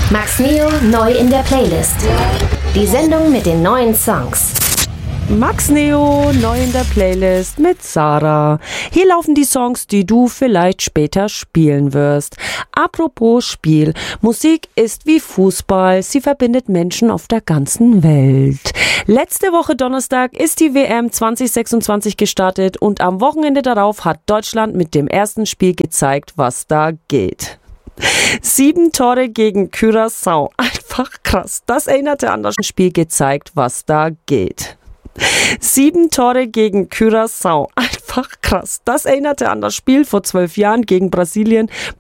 Max Neo neu in der Playlist. Die Sendung mit den neuen Songs. Max Neo neu in der Playlist mit Sarah. Hier laufen die Songs, die du vielleicht später spielen wirst. Apropos Spiel. Musik ist wie Fußball. Sie verbindet Menschen auf der ganzen Welt. Letzte Woche Donnerstag ist die WM 2026 gestartet und am Wochenende darauf hat Deutschland mit dem ersten Spiel gezeigt, was da geht. 7 Tore gegen Curaçao. Einfach krass. Das erinnerte an das Spiel gezeigt, was da geht. 7 Tore gegen Curaçao. Einfach krass. Das erinnerte an das Spiel vor 12 Jahren gegen Brasilien